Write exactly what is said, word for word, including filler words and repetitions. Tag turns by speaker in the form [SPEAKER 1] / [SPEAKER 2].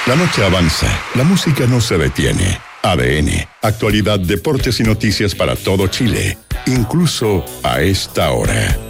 [SPEAKER 1] La noche avanza, la música no se detiene. A D N, actualidad, deportes y noticias para todo Chile, incluso a esta hora.